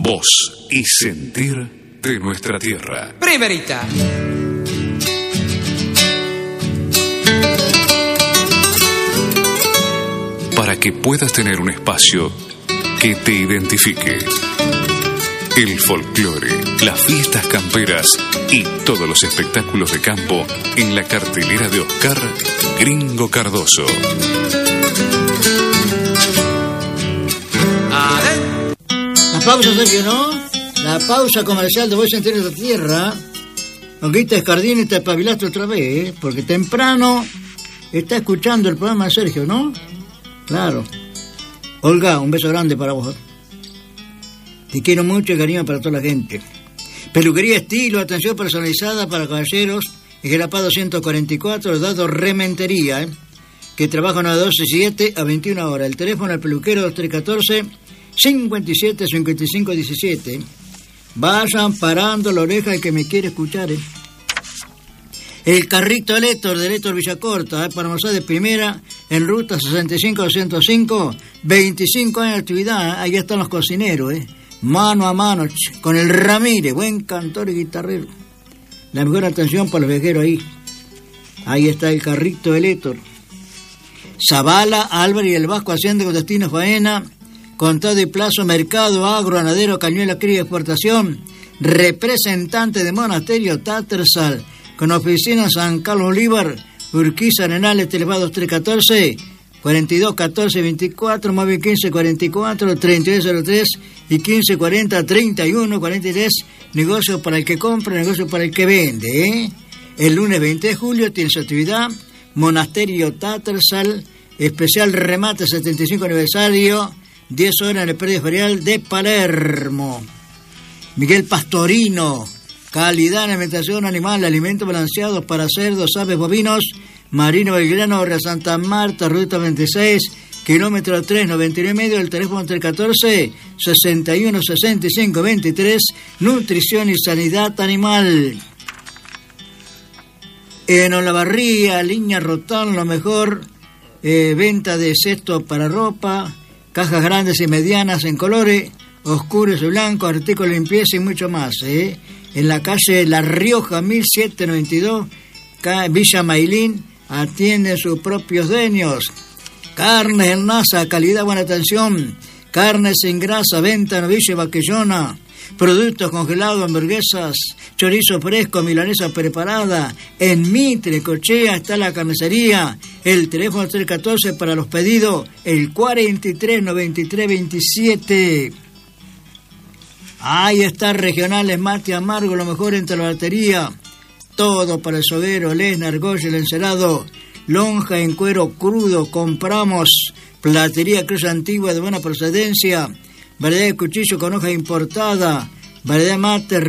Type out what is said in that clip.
voz y sentir de nuestra tierra. Primerita. Para que puedas tener un espacio que te identifique. El folclore, las fiestas camperas y todos los espectáculos de campo en la cartelera de Oscar Gringo Cardoso. La pausa, Sergio, ¿no? La pausa comercial de Voy a Sentir de la Tierra. Olguita Escardini, te espabilaste otra vez, porque temprano está escuchando el programa de Sergio, ¿no? Claro. Olga, un beso grande para vos. Te quiero mucho y cariño para toda la gente. Peluquería estilo, atención personalizada para caballeros. Ejerapado 144, Dado Rementería, que trabajan a 12-7 a 21 horas. El teléfono al peluquero 2314-575517. Vayan parando la oreja el que me quiere escuchar, El carrito de Héctor Villacorta, para almorzar de primera, en ruta 65-205, 25 años de actividad, ahí están los cocineros, mano a mano, con el Ramírez, buen cantor y guitarrero. La mejor atención para los viajeros ahí está el carrito de Héctor. Zavala, Álvarez y el Vasco Hacienda con destino faena, contado y plazo, mercado, agro, ganadero, cañuela, cría y exportación, representante de Monasterio Tattersall, con oficina en San Carlos Bolívar, Urquiza, Arenales, Telefados 314, 421424, móvil 1544, 3203 y 1540, 3143, negocio para el que compra, negocio para el que vende, El lunes 20 de julio tiene su actividad, Monasterio Tattersall, especial remate 75 aniversario, 10 horas en el predio ferial de Palermo. Miguel Pastorino, calidad en alimentación animal, alimentos balanceados para cerdos, aves, bovinos, Marino Belgrano, Barrio Santa Marta, ruta 26, kilómetro 3, 99 y medio, el teléfono 314-6165-23, nutrición y sanidad animal. En Olavarría, línea Rotán, lo mejor, venta de cestos para ropa, cajas grandes y medianas en colores, oscuros y blancos, artículos de limpieza y mucho más, En la calle La Rioja, 1792, Villa Mailín, atienden sus propios dueños. Carnes El Nasa, calidad, buena atención. Carnes sin grasa, venta, novillo y vaquillona. Productos congelados, hamburguesas, chorizo fresco, milanesa preparada. En Mitre, Cochea, está la carnicería. El teléfono 314 para los pedidos, el 439327. Ahí está Regionales Mate Amargo, lo mejor entre la batería. Todo para el soguero, lesna, argolla, el encerado. Lonja en cuero crudo, compramos. Platería Cruz Antigua de buena procedencia. Variedad de cuchillo con hoja importada. Variedad mate